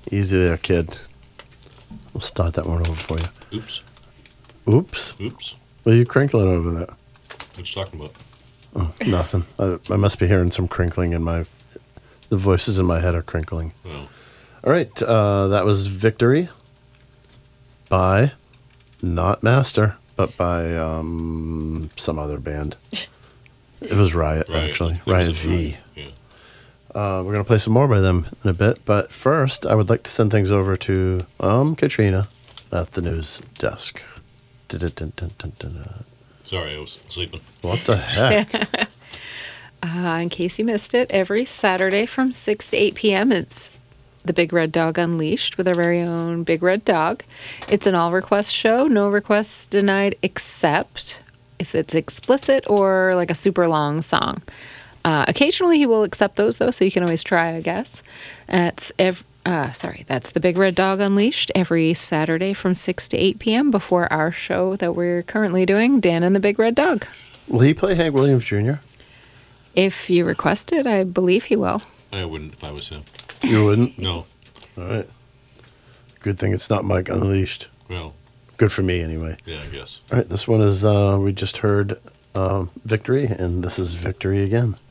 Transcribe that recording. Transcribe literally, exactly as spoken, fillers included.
Easy there, kid. We'll start that one over for you. Oops. Oops. Oops. What are you crinkling over there? What you talking about? Oh, nothing. I, I must be hearing some crinkling in my... The voices in my head are crinkling. Oh. All right. Uh, that was Victory by, not Master, but by um, some other band. It was Riot, Riot. actually. It Riot was V. Riot, yeah. Uh, we're going to play some more by them in a bit. But first, I would like to send things over to um, Katrina at the news desk. Dun-dun-dun-dun-dun-dun. Sorry, I was sleeping. What the heck? Uh, in case you missed it, every Saturday from six to eight p.m., it's the Big Red Dog Unleashed with our very own Big Red Dog. It's an all-request show, no requests denied except if it's explicit or like a super long song. Uh, occasionally he will accept those, though, so you can always try, I guess. That's ev- uh, sorry, that's the Big Red Dog Unleashed every Saturday from six to eight p.m. before our show that we're currently doing, Dan and the Big Red Dog. Will he play Hank Williams Junior? If you request it, I believe he will. I wouldn't if I was him. You wouldn't? No. All right. Good thing it's not Mike Unleashed. Well, Good for me, anyway. yeah, I guess. All right, this one is, uh, we just heard um, Victory, and this is Victory again.